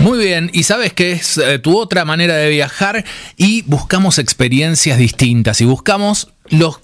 Muy bien, y sabes que es tu otra manera de viajar y buscamos experiencias distintas y buscamos los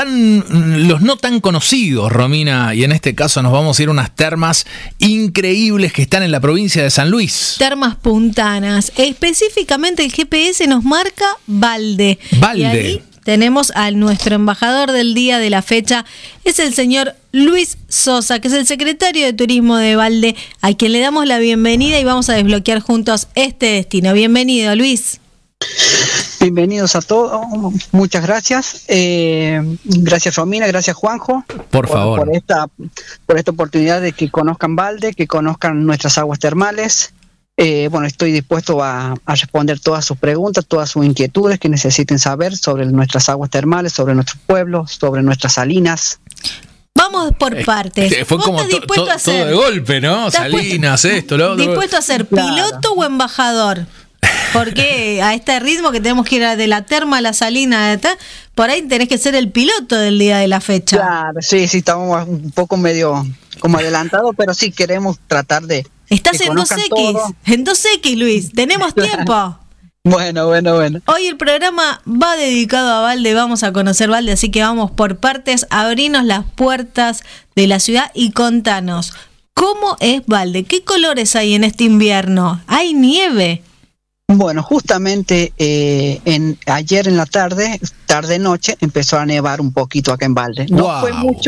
no tan conocidos, Romina, y en este caso nos vamos a ir a unas termas increíbles que están en la provincia de San Luis. Termas Puntanas, específicamente el GPS nos marca Balde. Y ahí tenemos a nuestro embajador del día de la fecha, es el señor Luis Sosa, que es el secretario de Turismo de Balde, a quien le damos la bienvenida y vamos a desbloquear juntos este destino. Bienvenido, Luis. Bienvenidos a todos, muchas gracias. Gracias, Romina, gracias, Juanjo. Por favor. Por esta oportunidad de que conozcan Balde, que conozcan nuestras aguas termales. Estoy dispuesto a responder todas sus preguntas, todas sus inquietudes que necesiten saber sobre nuestras aguas termales, sobre nuestro pueblo, sobre nuestras salinas. Vamos por partes. Fue como todo de golpe, ¿no? Salinas, esto, lo otro. ¿Dispuesto a ser piloto o embajador? Porque a este ritmo que tenemos que ir de la terma a la salina, por ahí tenés que ser el piloto del día de la fecha. Claro, sí, estamos un poco medio como adelantados, pero sí queremos tratar de... Estás en 2X, en 2X, Luis, tenemos tiempo. Bueno. Hoy el programa va dedicado a Balde, vamos a conocer Balde, así que vamos por partes, abrinos las puertas de la ciudad y contanos, ¿cómo es Balde? ¿Qué colores hay en este invierno? ¿Hay nieve? Bueno, justamente ayer en la tarde-noche, empezó a nevar un poquito acá en Balde. No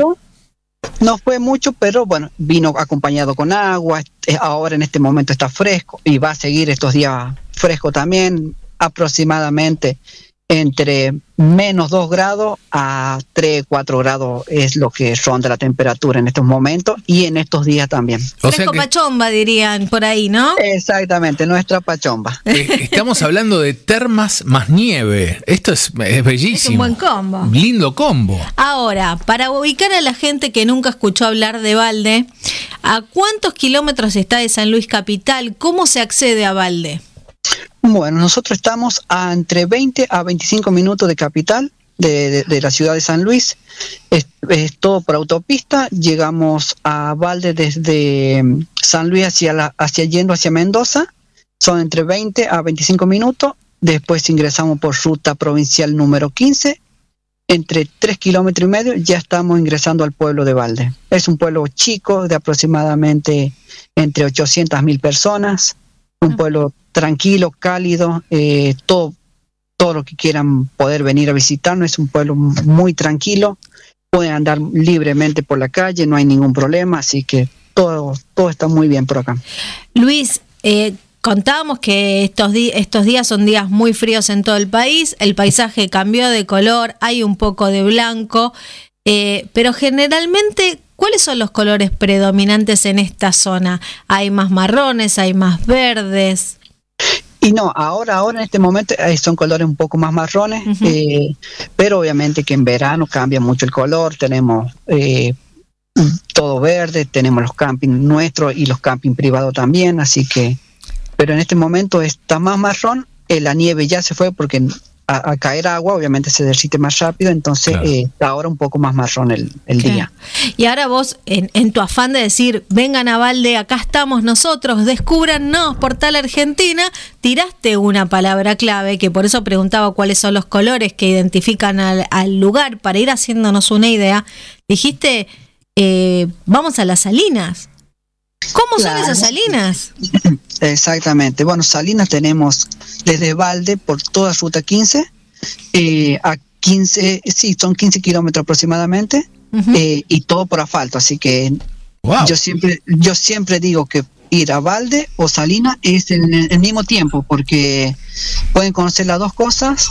fue mucho, pero bueno, vino acompañado con agua. Ahora en este momento está fresco y va a seguir estos días fresco también, aproximadamente entre menos 2 grados a 3, 4 grados es lo que ronda la temperatura en estos momentos y en estos días también. Fresco pachomba dirían por ahí, ¿no? Exactamente, nuestra pachomba. Estamos hablando de termas más nieve. Esto es bellísimo. Es un buen combo. Lindo combo. Ahora, para ubicar a la gente que nunca escuchó hablar de Balde, ¿a cuántos kilómetros está de San Luis capital? ¿Cómo se accede a Balde? Bueno, nosotros estamos a entre 20 a 25 minutos de capital de la ciudad de San Luis. Es todo por autopista. Llegamos a Balde desde San Luis yendo hacia Mendoza. Son entre 20 a 25 minutos. Después ingresamos por ruta provincial número 15. Entre 3 kilómetros y medio ya estamos ingresando al pueblo de Balde. Es un pueblo chico de aproximadamente entre 800.000 personas. Un pueblo tranquilo, cálido, todo lo que quieran poder venir a visitarnos. Es un pueblo muy tranquilo, pueden andar libremente por la calle, no hay ningún problema, así que todo está muy bien por acá. Luis, contábamos que estos días son días muy fríos en todo el país, el paisaje cambió de color, hay un poco de blanco, pero generalmente, ¿cuáles son los colores predominantes en esta zona? ¿Hay más marrones, hay más verdes? Y no, ahora en este momento son colores un poco más marrones, pero obviamente que en verano cambia mucho el color, tenemos todo verde, tenemos los campings nuestros y los campings privados también, así que, pero en este momento está más marrón, la nieve ya se fue porque a caer agua obviamente se derrite más rápido, entonces claro. Está ahora un poco más marrón el día. Y ahora vos, en tu afán de decir, vengan a Balde, acá estamos nosotros, descúbrannos, Portal Argentina, tiraste una palabra clave, que por eso preguntaba cuáles son los colores que identifican al lugar, para ir haciéndonos una idea. Dijiste, vamos a las salinas. ¿Cómo son esas salinas? Exactamente. Bueno, salinas tenemos desde Balde por toda ruta 15 a 15, sí, son 15 kilómetros aproximadamente, y todo por asfalto. Así que wow. yo siempre digo que ir a Balde o Salinas es el mismo tiempo, porque pueden conocer las dos cosas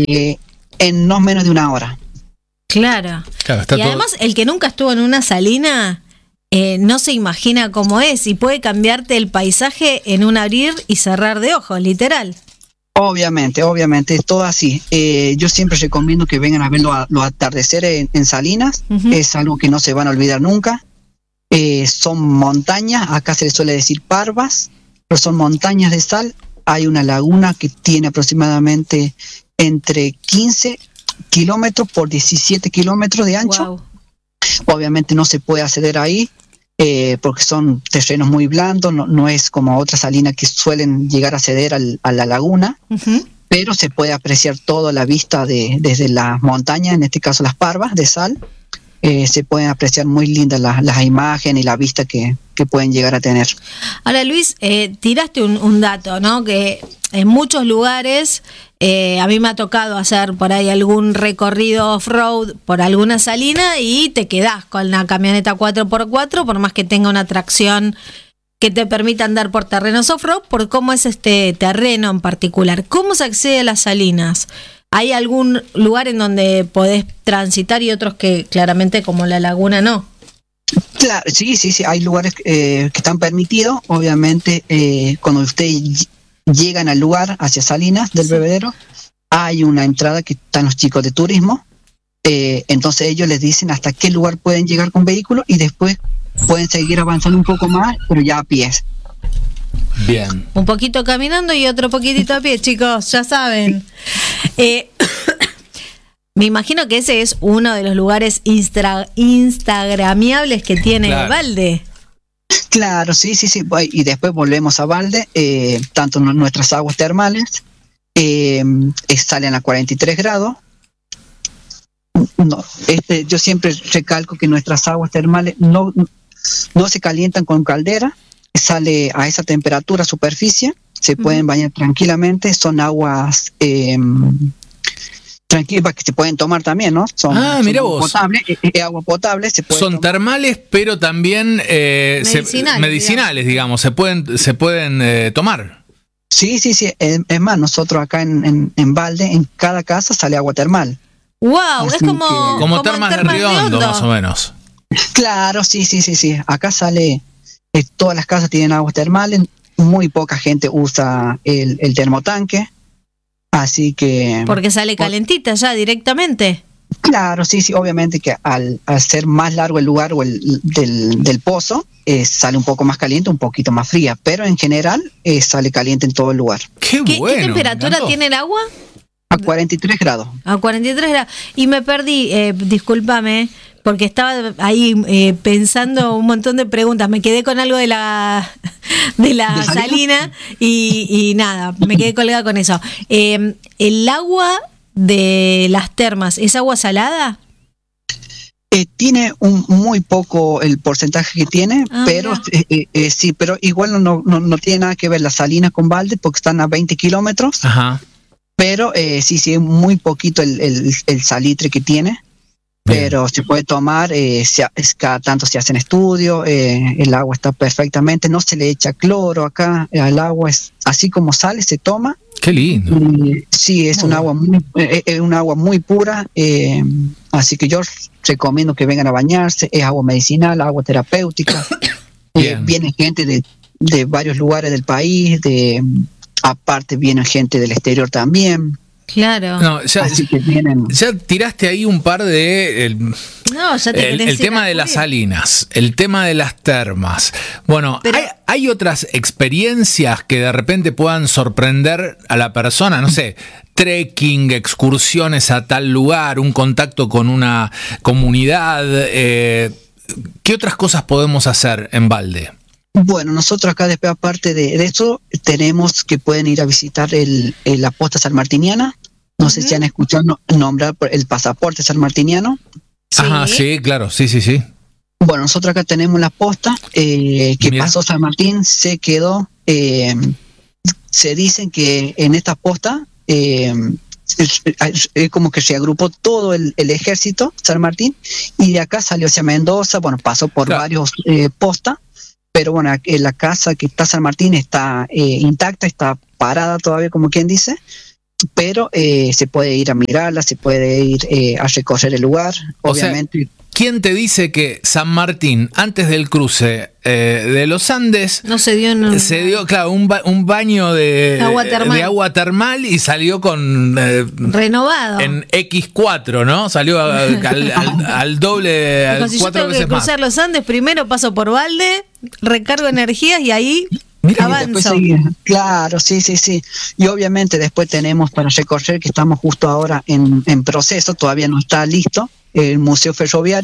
en no menos de una hora. Claro y además el que nunca estuvo en una salina no se imagina cómo es, y puede cambiarte el paisaje en un abrir y cerrar de ojos, literal. Obviamente, es todo así. Yo siempre recomiendo que vengan a ver los atardeceres en Salinas, es algo que no se van a olvidar nunca. Son montañas, acá se les suele decir parvas, pero son montañas de sal. Hay una laguna que tiene aproximadamente entre 15 kilómetros por 17 kilómetros de ancho. Wow. Obviamente no se puede acceder ahí. porque son terrenos muy blandos, no es como otras salinas que suelen llegar a ceder a la laguna, pero se puede apreciar toda la vista desde las montañas, en este caso las parvas de sal. Se pueden apreciar muy lindas las imágenes y la vista que pueden llegar a tener. Ahora, Luis, tiraste un dato, ¿no? Que en muchos lugares, a mí me ha tocado hacer por ahí algún recorrido off-road por alguna salina y te quedás con la camioneta 4x4, por más que tenga una tracción que te permita andar por terrenos off-road, por cómo es este terreno en particular. ¿Cómo se accede a las salinas? ¿Hay algún lugar en donde podés transitar y otros que claramente, como la laguna, no? Claro, sí, hay lugares que están permitidos. Obviamente, cuando ustedes llegan al lugar hacia Salinas del Bebedero, hay una entrada que están los chicos de turismo. Entonces ellos les dicen hasta qué lugar pueden llegar con vehículos y después pueden seguir avanzando un poco más, pero ya a pies. Bien. Un poquito caminando y otro poquitito a pie, chicos, ya saben. Me imagino que ese es uno de los lugares instagramiables que tiene Valde. Claro, sí. Y después volvemos a Valde, tanto nuestras aguas termales salen a 43 grados. No, yo siempre recalco que nuestras aguas termales no se calientan con caldera, sale a esa temperatura superficie, se pueden bañar tranquilamente, son aguas tranquilas que se pueden tomar también, ¿no? Mira vos. Agua potable se puede son tomar. Termales, pero también medicinales, digamos, se pueden tomar. Sí, es más, nosotros acá en Valde, en cada casa sale agua termal. Wow, es como Termas de Riondo, más o menos. Claro, sí. Acá sale, todas las casas tienen aguas termales, muy poca gente usa el termotanque, así que... Porque sale calentita ya directamente. Claro, sí, obviamente que al ser más largo el lugar o del pozo, sale un poco más caliente, un poquito más fría, pero en general sale caliente en todo el lugar. ¿Qué temperatura tiene el agua? A 43 grados. A 43 grados. Y me perdí, discúlpame, porque estaba ahí pensando un montón de preguntas. Me quedé con algo de la salina y nada, me quedé colgada con eso. ¿El agua de las termas es agua salada? Tiene muy poco el porcentaje que tiene, pero sí, pero igual no tiene nada que ver la salina con Valde porque están a 20 kilómetros. Ajá. Pero sí, es muy poquito el salitre que tiene. Bien. Pero se puede tomar, cada tanto se hacen estudios, el agua está perfectamente, no se le echa cloro acá, el agua es así como sale, se toma. Qué lindo. Sí, es un agua muy pura, así que yo recomiendo que vengan a bañarse, es agua medicinal, agua terapéutica. Viene gente de varios lugares del país, aparte viene gente del exterior también. Claro. No, ya tiraste ahí un par de... el tema de las salinas, el tema de las termas. Bueno, ¿hay otras experiencias que de repente puedan sorprender a la persona? No sé, trekking, excursiones a tal lugar, un contacto con una comunidad. ¿Qué otras cosas podemos hacer en Valde? Bueno, nosotros acá después, aparte de eso, tenemos que pueden ir a visitar la posta sanmartiniana. No sé si han escuchado nombrar el pasaporte sanmartiniano. ¿Sí? Ajá, sí, claro, sí. Bueno, nosotros acá tenemos la posta que pasó San Martín, se quedó. Se dicen que en esta posta es como que se agrupó todo el ejército San Martín y de acá salió hacia Mendoza. Bueno, pasó por varios postas. Pero bueno, la casa que está San Martín está intacta, está parada todavía, como quien dice, pero se puede ir a mirarla, se puede ir a recorrer el lugar, obviamente. ¿Quién te dice que San Martín, antes del cruce de los Andes, no se dio claro, un baño de agua termal y salió con renovado en X4, ¿no? Salió al doble, al 4 veces más. Cruzar los Andes, primero paso por Valde, recargo energías y ahí avanzo. Claro, sí. Y obviamente después tenemos para recorrer, que estamos justo ahora en proceso, todavía no está listo, el Museo Ferroviario.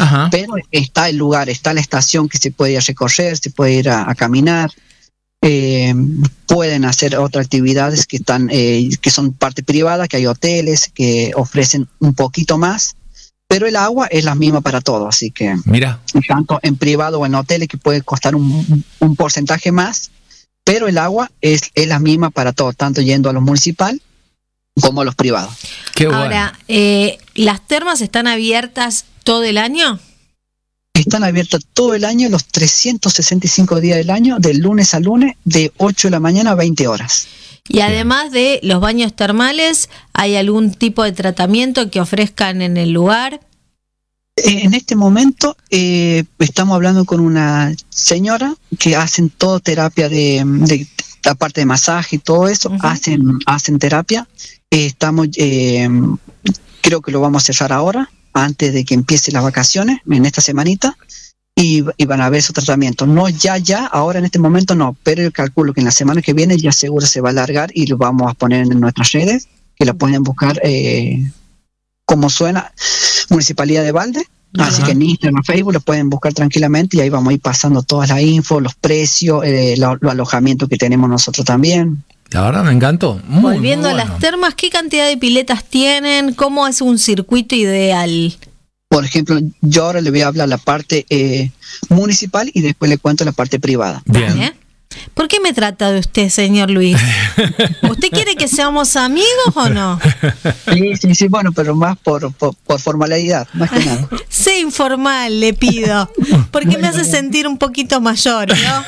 Ajá. pero está el lugar, está la estación que se puede ir a recorrer, se puede ir a caminar. Pueden hacer otras actividades que están que son parte privada, que hay hoteles que ofrecen un poquito más, pero el agua es la misma para todos, así que Mira, tanto en privado o en hoteles que puede costar un porcentaje más, pero el agua es la misma para todos, tanto yendo a lo municipal como a los privados. qué bueno. Ahora, ¿las termas están abiertas todo el año? Están abiertas todo el año, los 365 días del año, de lunes a lunes, de 8 de la mañana a 20 horas. Y además de los baños termales, ¿hay algún tipo de tratamiento que ofrezcan en el lugar? En este momento estamos hablando con una señora que hacen todo terapia de la parte de masaje y todo eso, hacen terapia. Estamos, creo que lo vamos a cerrar ahora, antes de que empiecen las vacaciones, en esta semanita, y van a ver su tratamiento. No ya, ahora en este momento no, pero yo calculo que en la semana que viene ya seguro se va a alargar y lo vamos a poner en nuestras redes, que la pueden buscar como suena, Municipalidad de Valde. Así que en Instagram, Facebook lo pueden buscar tranquilamente y ahí vamos a ir pasando toda la info, los precios, los alojamientos que tenemos nosotros también. La verdad me encantó. Volviendo muy a bueno. las termas, ¿qué cantidad de piletas tienen? ¿Cómo es un circuito ideal? Por ejemplo, yo ahora le voy a hablar la parte municipal y después le cuento la parte privada. Bien. ¿Eh? ¿Por qué me trata de usted, señor Luis? ¿Usted quiere que seamos amigos o no? Sí, bueno, pero más por formalidad, más que nada. Sé informal, le pido, porque me hace sentir un poquito mayor, ¿no?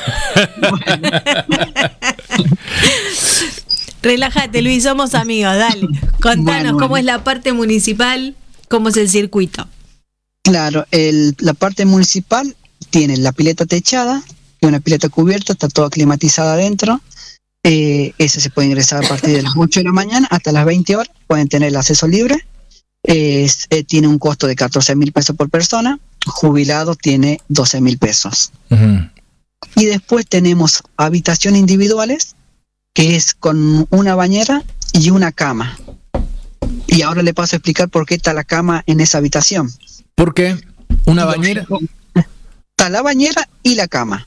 Relájate, Luis, somos amigos, dale. Contanos cómo es la parte municipal, cómo es el circuito. Claro, la parte municipal tiene la pileta techada, que es una pileta cubierta, está toda climatizada adentro. Esa se puede ingresar a partir de las 8 de la mañana hasta las 20 horas, pueden tener el acceso libre. Tiene un costo de 14,000 pesos por persona, jubilado tiene 12,000 pesos. Uh-huh. Y después tenemos habitaciones individuales, que es con una bañera y una cama. Y ahora le paso a explicar por qué está la cama en esa habitación. ¿Por qué? ¿Una bañera? Está la bañera y la cama.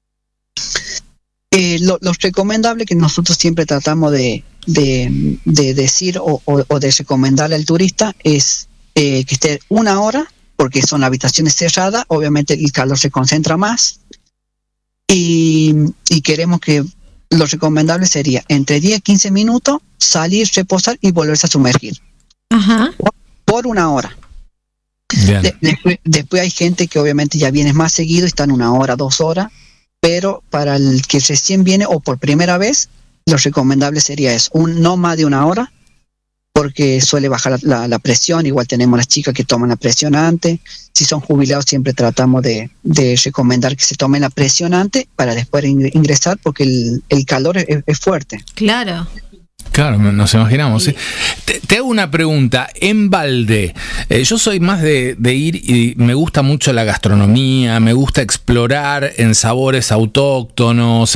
Lo recomendable que nosotros siempre tratamos de decir o de recomendarle al turista es que esté 1 hora, porque son habitaciones cerradas, obviamente el calor se concentra más, y queremos que lo recomendable sería entre 10 y 15 minutos salir, reposar y volverse a sumergir. Ajá. Por 1 hora. Bien. Después hay gente que obviamente ya viene más seguido y están 1 hora, 2 horas, pero para el que recién viene o por primera vez, lo recomendable sería eso, no más de 1 hora, porque suele bajar la presión. Igual tenemos las chicas que toman la presión antes. Si son jubilados siempre tratamos de recomendar que se tomen la presión antes para después ingresar, porque el calor es fuerte. Claro. Claro, nos imaginamos. ¿Sí? Te hago una pregunta. En Valde, yo soy más de ir y me gusta mucho la gastronomía, me gusta explorar en sabores autóctonos,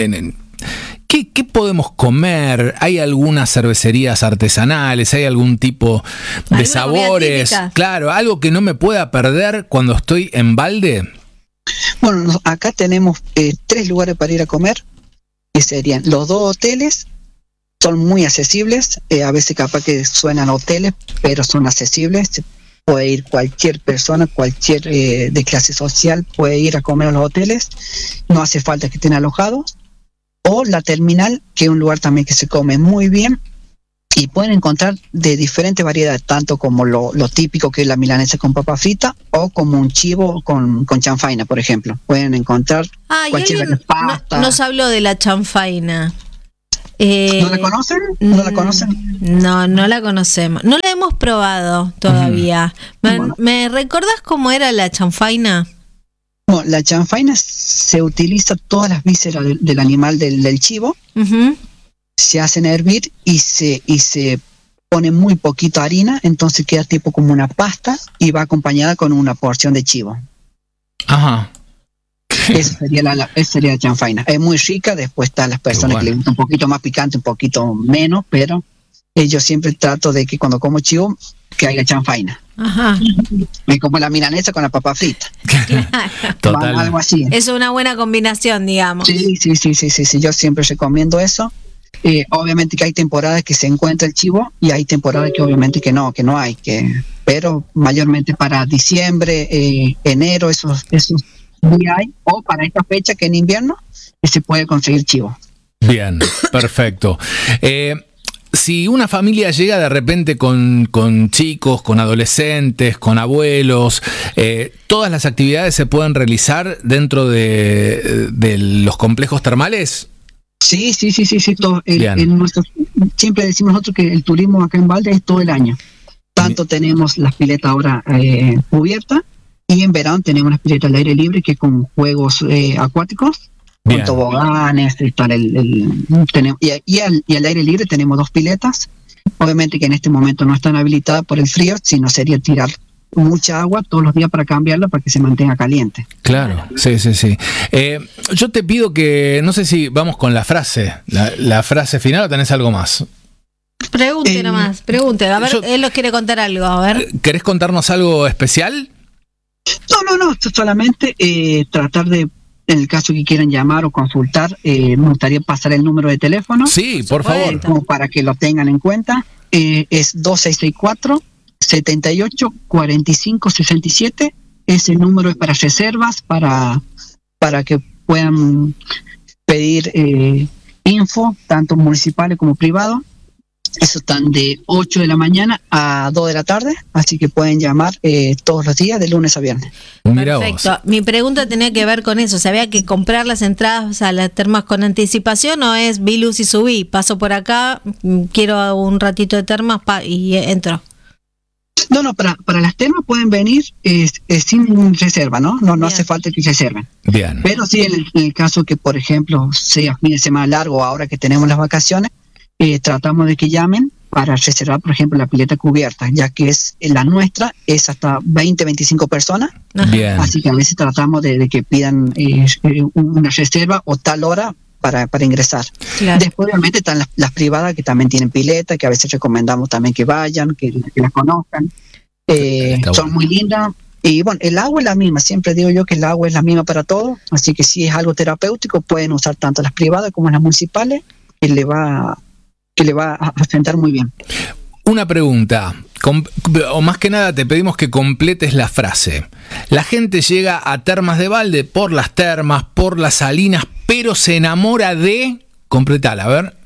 ¿Qué podemos comer? ¿Hay algunas cervecerías artesanales? ¿Hay algún tipo de sabores? Claro, algo que no me pueda perder cuando estoy en Valde. Bueno, acá tenemos 3 lugares para ir a comer, que serían los 2 hoteles. Son muy accesibles, a veces capaz que suenan hoteles, pero son accesibles. Puede ir cualquier persona, cualquier de clase social, puede ir a comer a los hoteles, no hace falta que estén alojados. O la terminal, que es un lugar también que se come muy bien, y pueden encontrar de diferentes variedades, tanto como lo típico que es la milanesa con papa frita, o como un chivo con chanfaina, por ejemplo. Pueden encontrar cualquier pasta. Nos habló de la chanfaina. ¿No la conocen? ¿No la conocen? No la conocemos. No la hemos probado todavía. ¿Me recordás cómo era la chanfaina? Bueno, la chanfaina se utiliza todas las vísceras del animal, del chivo. Uh-huh. Se hacen hervir y se pone muy poquito harina, entonces queda tipo como una pasta y va acompañada con una porción de chivo. Ajá. Esa sería la chanfaina. Es muy rica. Después están las personas que le gustan un poquito más picante, un poquito menos, pero yo siempre trato de que cuando como chivo, que haya chanfaina. Ajá. Y como la milanesa con la papa frita. Total. Algo así. Es una buena combinación, digamos. Sí, yo siempre recomiendo eso. Obviamente que hay temporadas que se encuentra el chivo y hay temporadas que obviamente que no hay, pero mayormente para diciembre, enero, esos días hay, o para esta fecha que en invierno se puede conseguir chivo. Bien, perfecto. Si una familia llega de repente con chicos, con adolescentes, con abuelos, ¿todas las actividades se pueden realizar dentro de los complejos termales? Sí, todo. Siempre decimos nosotros que el turismo acá en Valde es todo el año. Tanto tenemos las piletas ahora cubiertas, y en verano tenemos las piletas al aire libre, que con juegos acuáticos, con toboganes, y al aire libre tenemos 2 piletas. Obviamente que en este momento no están habilitadas por el frío, sino sería tirar mucha agua todos los días para cambiarla para que se mantenga caliente. Claro, sí. Yo te pido que, no sé si vamos con la frase, la frase final, o tenés algo más. Pregunte nomás, pregunte. A ver, él nos quiere contar algo, a ver. ¿Querés contarnos algo especial? No, solamente tratar de, en el caso que quieran llamar o consultar, me gustaría pasar el número de teléfono. Sí, por favor. Como para que lo tengan en cuenta. Es 2664-784567. Ese número es para reservas, para que puedan pedir info, tanto municipales como privados. Eso están de 8 de la mañana a 2 de la tarde, así que pueden llamar todos los días, de lunes a viernes. Mirá Perfecto. vos. Mi pregunta tenía que ver con eso. ¿Había que comprar las entradas a las termas con anticipación o es vi luz y subí? Paso por acá, quiero un ratito de termas y entro. No, para las termas pueden venir sin reserva, ¿no? No hace falta que reserven. Bien. Pero sí, en el caso que, por ejemplo, sea fin de semana largo, ahora que tenemos las vacaciones, tratamos de que llamen para reservar, por ejemplo, la pileta cubierta, ya que la nuestra es hasta 20-25 personas. Bien. Así que a veces tratamos de que pidan una reserva o tal hora para ingresar. Claro. Después obviamente están las privadas que también tienen pileta, que a veces recomendamos también que vayan, que las conozcan. Son muy lindas. Y bueno, el agua es la misma, siempre digo yo que el agua es la misma para todos, así que si es algo terapéutico pueden usar tanto las privadas como las municipales, que le va a sentar muy bien. Una pregunta, o más que nada te pedimos que completes la frase. La gente llega a Termas de Valde por las termas, por las salinas, pero se enamora de... Completala, a ver.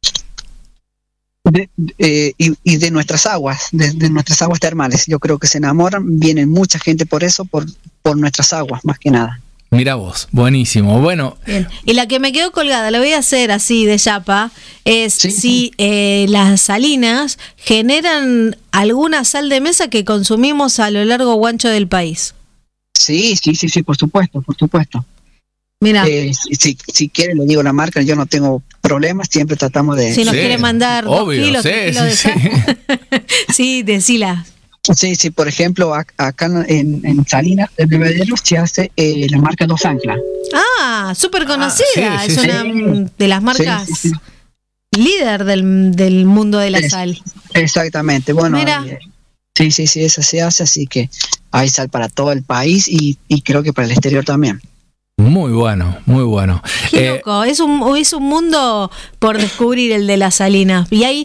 Y de nuestras aguas, de nuestras aguas termales. Yo creo que se enamoran, viene mucha gente por eso, por nuestras aguas, más que nada. Mira vos, buenísimo. Bueno. Bien. Y la que me quedó colgada, la voy a hacer así de chapa, es si las salinas generan alguna sal de mesa que consumimos a lo largo o ancho del país. Sí, por supuesto. Mira. Si quieren, le digo la marca, yo no tengo problemas, siempre tratamos de... Si nos quiere mandar 2 kilos, 3 kilos de sal. Sí, decila. Sí, por ejemplo, acá en Salinas del Bebedero se hace la marca Dos Anclas. Ah, súper conocida, sí, es una de las marcas líder del mundo de la sal. Exactamente, bueno, sí, esa se hace, así que hay sal para todo el país y creo que para el exterior también. Muy bueno. Qué loco, es un mundo por descubrir el de las salinas. Y ahí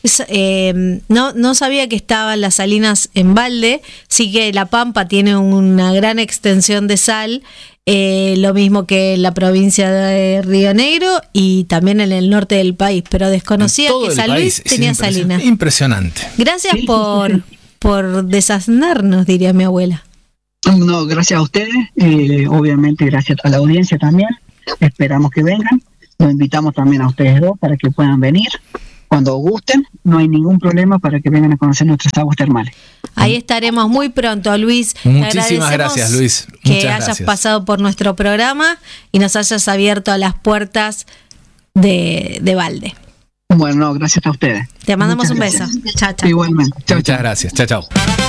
no sabía que estaban las salinas en Valde, sí que La Pampa tiene una gran extensión de sal, lo mismo que la provincia de Río Negro y también en el norte del país, pero desconocía que San Luis tenía salinas. Impresionante. Gracias por desasnarnos, diría mi abuela. No, gracias a ustedes, obviamente gracias a la audiencia también, esperamos que vengan, los invitamos también a ustedes dos para que puedan venir, cuando gusten, no hay ningún problema para que vengan a conocer nuestras aguas termales. Ahí estaremos muy pronto, Luis. Muchísimas gracias, Luis. Que hayas pasado por nuestro programa y nos hayas abierto a las puertas de Valde. Bueno, gracias a ustedes. Te mandamos un beso. Chao. Igualmente. Muchas gracias. Chao.